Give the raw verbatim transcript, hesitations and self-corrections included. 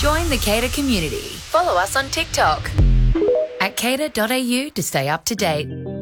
Join the Cater community. Follow us on TikTok at cater dot a u to stay up to date.